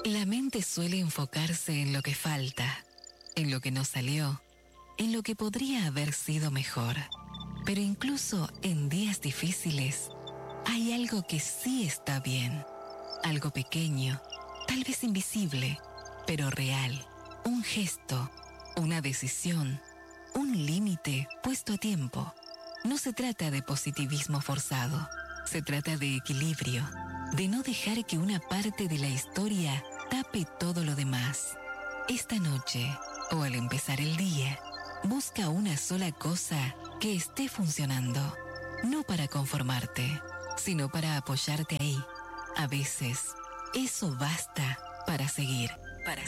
La mente suele enfocarse en lo que falta, en lo que no salió, en lo que podría haber sido mejor. Pero incluso en días difíciles, hay algo que sí está bien. Algo pequeño, tal vez invisible, pero real. Un gesto, una decisión, un límite puesto a tiempo. No se trata de positivismo forzado. Se trata de equilibrio, de no dejar que una parte de la historia tape todo lo demás. Esta noche, o al empezar el día, busca una sola cosa que esté funcionando. No para conformarte, sino para apoyarte ahí. A veces, eso basta para seguir.